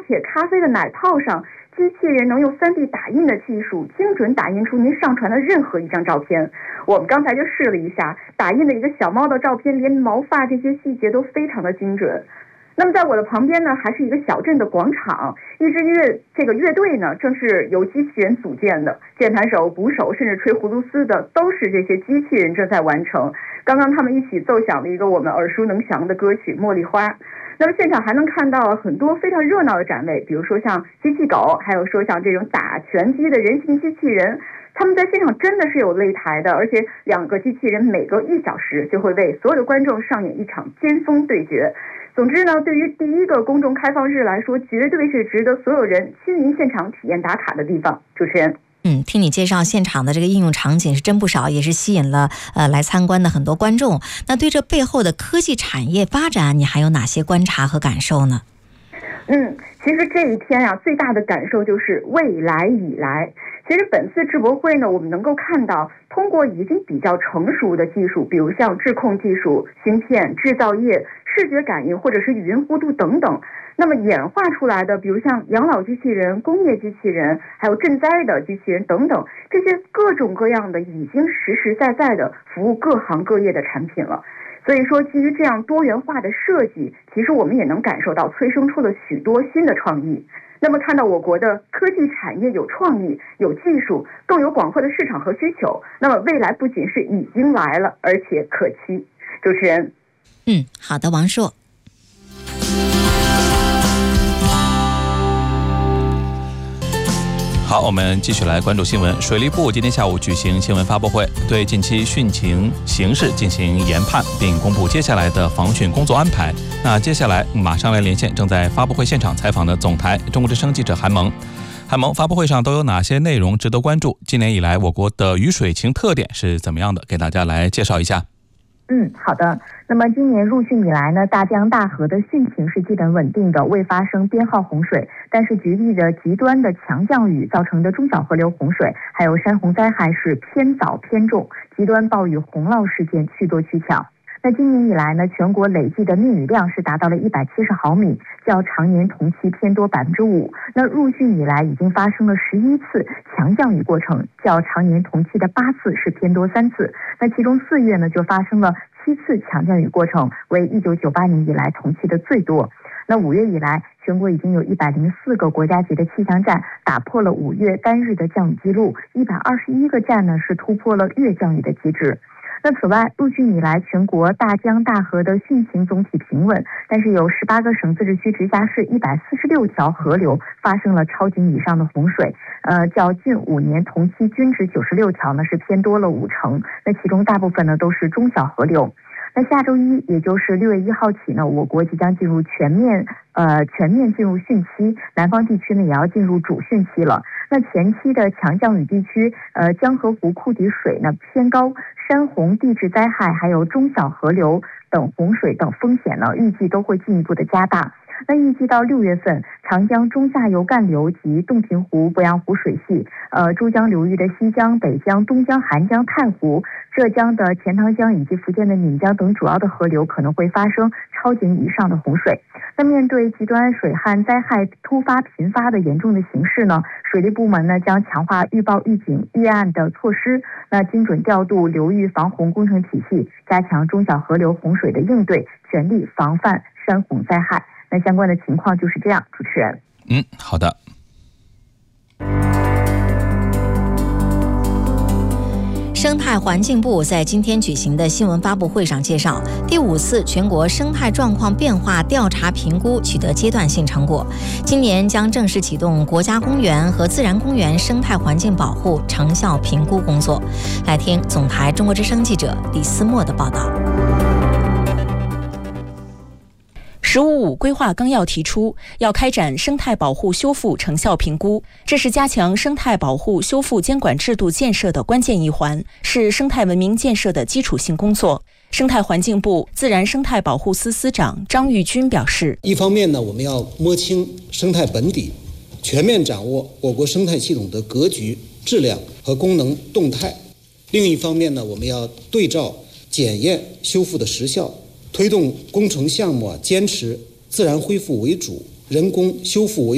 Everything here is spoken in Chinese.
且咖啡的奶泡上，机器人能用3D 打印的技术精准打印出您上传的任何一张照片。我们刚才就试了一下，打印的一个小猫的照片，连毛发这些细节都非常的精准。那么在我的旁边呢，还是一个小镇的广场，一支乐队呢，正是由机器人组建的，键盘手、鼓手，甚至吹葫芦丝的，都是这些机器人正在完成。刚刚他们一起奏响了一个我们耳熟能详的歌曲《茉莉花》。那么现场还能看到很多非常热闹的展位，比如说像机器狗，还有说像这种打拳击的人形机器人，他们在现场真的是有擂台的，而且2个机器人每隔1小时就会为所有的观众上演一场尖峰对决。总之呢，对于第一个公众开放日来说，绝对是值得所有人亲临现场体验打卡的地方。主持人。 听你介绍现场的这个应用场景是真不少，也是吸引了来参观的很多观众。那对这背后的科技产业发展，你还有哪些观察和感受呢？ 其实这一天最大的感受就是未来已来。其实本次智博会呢，我们能够看到，通过已经比较成熟的技术，比如像智控技术、芯片、制造业、视觉感应或者是语音互动等等，那么演化出来的，比如像养老机器人、工业机器人，还有赈灾的机器人等等，这些各种各样的已经实实在在的服务各行各业的产品了。所以说，基于这样多元化的设计，其实我们也能感受到催生出了许多新的创意。那么看到我国的科技产业有创意、有技术，更有广阔的市场和需求，那么未来不仅是已经来了，而且可期。主持人。 好的，王硕。 好，我们继续来关注新闻。水利部今天下午举行新闻发布会，对近期汛情形势进行研判，并公布接下来的防汛工作安排。那接下来马上来连线正在发布会现场采访的总台中国之声记者韩萌。韩萌，发布会上都有哪些内容值得关注？今年以来我国的雨水情特点是怎么样的？给大家来介绍一下。 好的。那么今年入汛以来呢，大江大河的汛情是基本稳定的，未发生编号洪水，但是局地的极端的强降雨造成的中小河流洪水还有山洪灾害是偏早偏重，极端暴雨洪涝事件去多去巧。那今年以来呢，全国累计的密雨量是达到了170毫米，较常年同期偏多5%。那入汛以来已经发生了11次强降雨过程，较常年同期的8次是偏多3次。那其中4月呢就发生了7次强降雨过程，为1998年以来同期的最多。那5月以来，全国已经有104个国家级的气象站打破了5月单日的降雨记录，121个站呢是突破了月降雨的极值。那此外，入汛以来，全国大江大河的汛情总体平稳，但是有18个省、自治区、直辖市146条河流发生了超警以上的洪水，较近5年同期均值96条呢是偏多了50%。那其中大部分呢都是中小河流。那下周一，也就是6月1号起呢，我国即将进入全面进入汛期，南方地区呢也要进入主汛期了。那前期的强降雨地区，江河湖库底水呢偏高，山洪、地质灾害还有中小河流等洪水等风险呢，预计都会进一步的加大。那预计到6月份，长江中下游干流及洞庭湖、鄱阳湖水系，珠江流域的西江、北江、东江、韩江、太湖，浙江的钱塘江以及福建的闽江等主要的河流可能会发生超警以上的洪水。那面对极端水旱灾害突发频发的严重的形势呢，水利部门呢将强化预报预警预案的措施，那精准调度流域防洪工程体系，加强中小河流洪水的应对，全力防范山洪灾害。那相关的情况就是这样，主持人。 好的。 生态环境部在今天举行的新闻发布会上介绍，第5次全国生态状况变化调查评估取得阶段性成果，今年将正式启动国家公园和自然公园生态环境保护成效评估工作。来听总台中国之声记者李思墨的报道。 “15+5”规划纲要提出，要开展生态保护修复成效评估，这是加强生态保护修复监管制度建设的关键一环，是生态文明建设的基础性工作。生态环境部自然生态保护司司长张玉军表示， 一方面呢，我们要摸清生态本底，全面掌握我国生态系统的格局、质量和功能动态；另一方面呢，我们要对照检验修复的实效，推动工程项目坚持自然恢复为主，人工修复为